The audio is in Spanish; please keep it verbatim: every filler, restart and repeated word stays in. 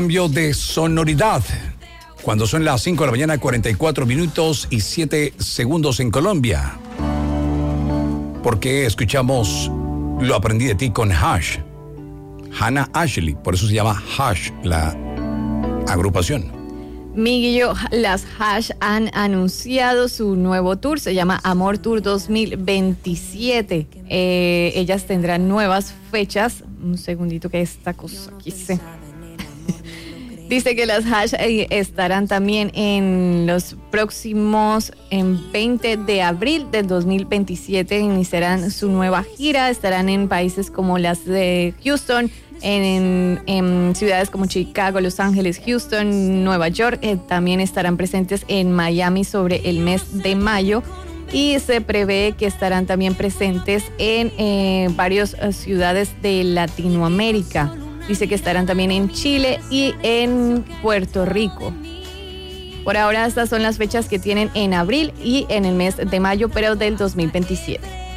Cambio de sonoridad. Cuando son las cinco de la mañana, cuarenta y cuatro minutos y siete segundos en Colombia. Porque escuchamos Lo aprendí de ti con Hash. Hannah Ashley, por eso se llama Hash, la agrupación. Miguello, las Hash han anunciado su nuevo tour, se llama Amor Tour dos mil veintisiete. Eh, ellas tendrán nuevas fechas. Un segundito que esta cosa aquí se... Dice que las Hash estarán también en los próximos, en veinte de abril del dos mil veintisiete, iniciarán su nueva gira, estarán en países como las de Houston, en, en ciudades como Chicago, Los Ángeles, Houston, Nueva York, eh, también estarán presentes en Miami sobre el mes de mayo y se prevé que estarán también presentes en eh, varias ciudades de Latinoamérica. Dice que estarán también en Chile y en Puerto Rico. Por ahora estas son las fechas que tienen en abril y en el mes de mayo, pero del dos mil veintisiete.